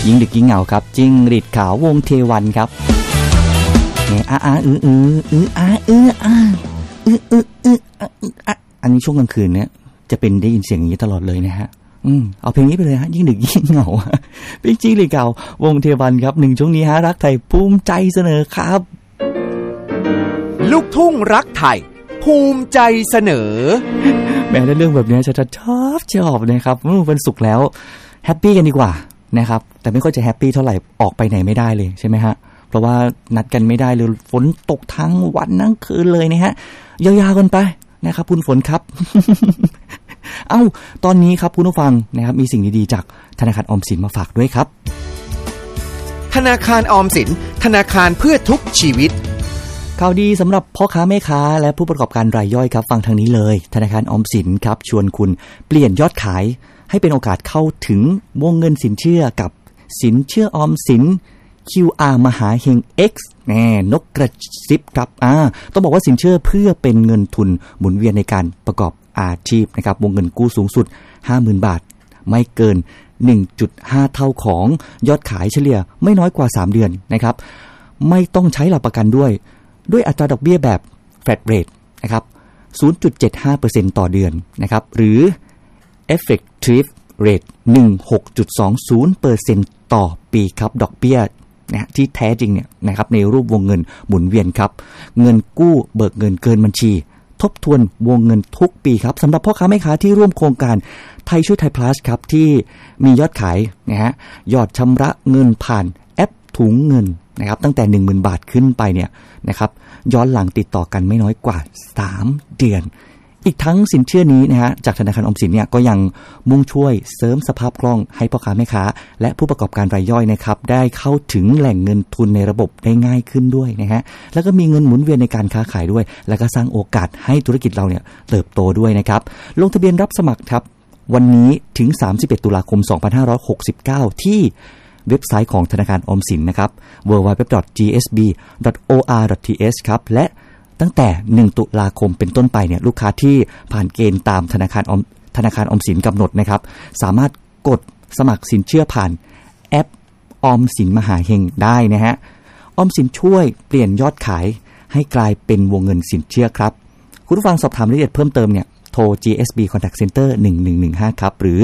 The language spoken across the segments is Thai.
ยิ่งดึกยิ่งเหงาครับจิ้งหรีดขาววงเทวันครับอันนี้ช่วงกลางคืนเนี่ยจะเป็นได้ยินเสียงอย่างนี้ตลอดเลยนะฮะเอาเพลงนี้ไปเลยฮะยิ่งดึกยิ่งเหงาเป็นจิ้งหรีดขายวงเทวันครับ1ช่วงนี้ฮะรักไทยภูมิใจเสนอครับลูกทุ่งรักไทยภูมิใจเสนอแม้เรื่องแบบนี้ชอบนะครับวันศุกร์แล้วแฮปปี้กันดีกว่านะครับแต่ไม่ค่อยจะแฮปปี้เท่าไหร่ออกไปไหนไม่ได้เลยใช่ไหมฮะเพราะว่านัดกันไม่ได้เลยฝนตกทั้งวันทั้งคืนเลยนะฮะยาวๆกันไปนะครับคุณฝนครับ ตอนนี้ครับคุณผู้ฟังนะครับมีสิ่งดีๆจากธนาคารออมสินมาฝากด้วยครับธนาคารออมสินธนาคารเพื่อทุกชีวิตข่าวดีสำหรับพ่อค้าแม่ค้าและผู้ประกอบการรายย่อยครับฟังทางนี้เลยธนาคารออมสินครับชวนคุณเปลี่ยนยอดขายให้เป็นโอกาสเข้าถึงวงเงินสินเชื่อกับสินเชื่อออมสิน QR มหาเฮง X นกกระซิบครับต้องบอกว่าสินเชื่อเพื่อเป็นเงินทุนหมุนเวียนในการประกอบอาชีพนะครับวงเงินกู้สูงสุด 50,000 บาทไม่เกิน 1.5 เท่าของยอดขายเฉลี่ยไม่น้อยกว่า3เดือนนะครับไม่ต้องใช้หลักประกันด้วยอัตราดอกเบี้ยแบบ flat rate นะครับ 0.75% ต่อเดือนนะครับหรือ effective rate 16.20% ต่อปีครับดอกเบี้ยนะที่แท้จริงเนี่ยนะครับในรูปวงเงินหมุนเวียนครับเงินกู้เบิกเงินเกินบัญชีทบทวนวงเงินทุกปีครับสำหรับพ่อค้าแม่ค้าที่ร่วมโครงการไทยช่วยไทย plus ครับที่มียอดขายนะฮะยอดชำระเงินผ่านแอปถุงเงินนะครับตั้งแต่ 10,000 บาทขึ้นไปเนี่ยนะครับย้อนหลังติดต่อกันไม่น้อยกว่า3เดือนอีกทั้งสินเชื่อนี้นะฮะจากธนาคารออมสินเนี่ยก็ยังมุ่งช่วยเสริมสภาพคล่องให้พ่อค้าแม่ค้าและผู้ประกอบการรายย่อยนะครับได้เข้าถึงแหล่งเงินทุนในระบบได้ง่ายขึ้นด้วยนะฮะแล้วก็มีเงินหมุนเวียนในการค้าขายด้วยแล้วก็สร้างโอกาสให้ธุรกิจเราเนี่ยเติบโตด้วยนะครับลงทะเบียนรับสมัครครับวันนี้ถึง31ตุลาคม2569ที่เว็บไซต์ของธนาคารออมสินนะครับ www.gsb.or.th ครับและตั้งแต่1ตุลาคมเป็นต้นไปเนี่ยลูกค้าที่ผ่านเกณฑ์ตามธนาคารออมสินกำหนดนะครับสามารถกดสมัครสินเชื่อผ่านแอปออมสินมหาเฮงได้นะฮะออมสินช่วยเปลี่ยนยอดขายให้กลายเป็นวงเงินสินเชื่อครับคุณผู้ฟังสอบถามรายละเอียดเพิ่มเติมเนี่ยโทร GSB Contact Center 1115ครับหรือ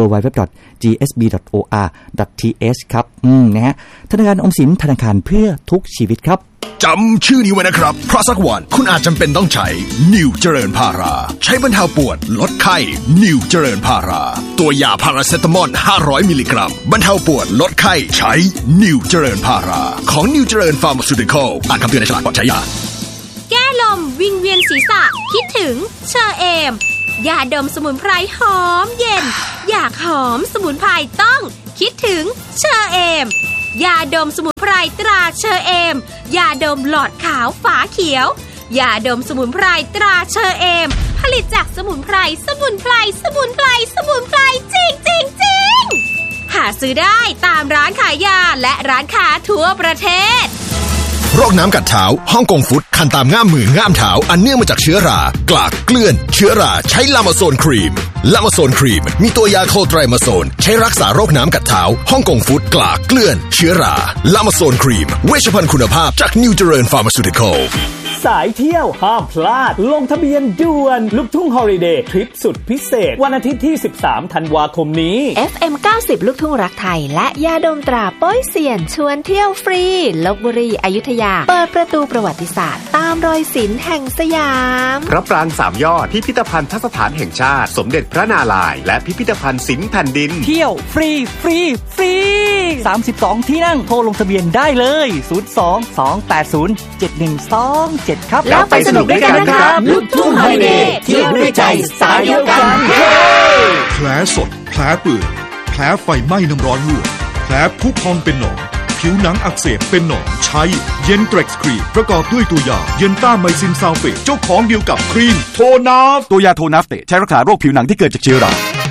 www.gsb.or.th ครับนะฮะธนาคารออมสินธนาคารเพื่อทุกชีวิตครับจำชื่อนี้ไว้นะครับเพราะสักวันคุณอาจจำเป็นต้องใช้นิวเจริญพาราใช้บรรเทาปวดลดไข้นิวเจริญพาราตัวยาพาราเซตามอล500มิลลิกรัมบรรเทาปวดลดไข้ใช้นิวเจริญพาราของนิวเจริญฟาร์มาซูติคอลอ่านคำเตือนในฉลากก่อนใช้ยาแก้ลมวิงเวียนศีรษะคิดถึงเชอเอมยาดมสมุนไพรหอมเย็นอยากหอมสมุนไพรต้องคิดถึงเชอเอมยาดมสมุนไพรตราเชอเอมยาดมหลอดขาวฝาเขียวยาดมสมุนไพรตราเชอเอมผลิตจากสมุนไพรจริงหาซื้อได้ตามร้านขายยาและร้านค้าทั่วประเทศโรคน้ำกัดเท้าฮ่องกงฟุตคันตามง่ามมือง่ามเท้าอันเนื่องมาจากเชื้อรากลากเกลื่อนเชื้อราใช้ลามาโซนครีมมีตัวยาโคไตรมาโซนใช้รักษาโรคน้ำกัดเท้าฮ่องกงฟุตกลากเกลื่อนเชื้อราลามาโซนครีมเวชภัณฑ์คุณภาพจากนิวเจริญฟาร์มาซูติคอลสายเที่ยวห้ามพลาดลงทะเบียนด่วนลูกทุ่งฮอลิเดย์ทริปสุดพิเศษวันอาทิตย์ที่13ธันวาคมนี้ FM 90ลูกทุ่งรักไทยและยาดมตราโป้ยเซียนชวนเที่ยวฟรีลพบุรีอยุธยาเปิดประตูประวัติศาสตร์ตามรอยศิลป์แห่งสยามพระปราง3ยอดพิพิธภัณฑ์สถานแห่งชาติสมเด็จพระนารายณ์และพิพิธภัณฑ์ศิลป์แผ่นดินเที่ยวฟรี32ที่นั่งโทรลงทะเบียนได้เลย02-280-7127ครับแล้วไปสนุกด้วยกันนะครับลูกทุ่งฮอลิเดย์เที่ยวด้วยใจสไตล์เดียวกันแผลสดแผลเปื่อยแผลไฟไหม้น้ำร้อนลวกแผลพุพองเป็นหนองผิวหนังอักเสบเป็นหนองใช้เย็นเทร็กซ์ครีมประกอบด้วยตัวยาเย็นต้าไมซินซัลเฟตเจ้าของเดียวกับครีมโทนัฟตัวยาโทนัฟเตใช้รักษาโรคผิวหนังที่เกิดจากเชื้อรา